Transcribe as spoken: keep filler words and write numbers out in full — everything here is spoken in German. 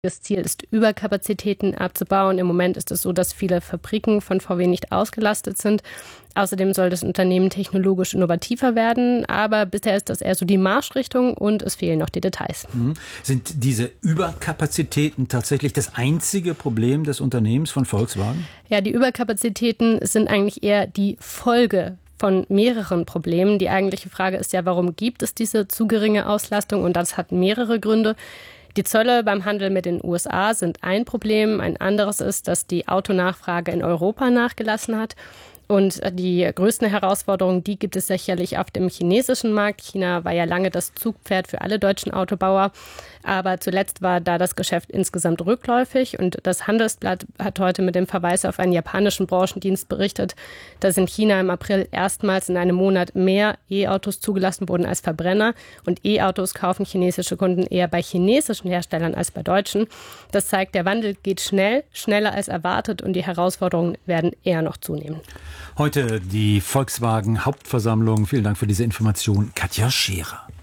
Das Ziel ist, Überkapazitäten abzubauen. Im Moment ist es so, dass viele Fabriken von V W nicht ausgelastet sind. Außerdem soll das Unternehmen technologisch innovativer werden, aber bisher ist das eher so die Marschrichtung und es fehlen noch die Details. Mhm. Sind diese Überkapazitäten tatsächlich das einzige Problem des Unternehmens von Volkswagen? Ja, die Überkapazitäten sind eigentlich eher die Folge von mehreren Problemen. Die eigentliche Frage ist ja, warum gibt es diese zu geringe Auslastung? Und das hat mehrere Gründe. Die Zölle beim Handel mit den U S A sind ein Problem. Ein anderes ist, dass die Autonachfrage in Europa nachgelassen hat. Und die größten Herausforderungen, die gibt es sicherlich auf dem chinesischen Markt. China war ja lange das Zugpferd für alle deutschen Autobauer. Aber zuletzt war da das Geschäft insgesamt rückläufig. Und das Handelsblatt hat heute mit dem Verweis auf einen japanischen Branchendienst berichtet, dass in China im April erstmals in einem Monat mehr E-Autos zugelassen wurden als Verbrenner. Und E-Autos kaufen chinesische Kunden eher bei chinesischen Herstellern als bei deutschen. Das zeigt, der Wandel geht schnell, schneller als erwartet und die Herausforderungen werden eher noch zunehmen. Heute die Volkswagen Hauptversammlung. Vielen Dank für diese Information, Katja Scherer.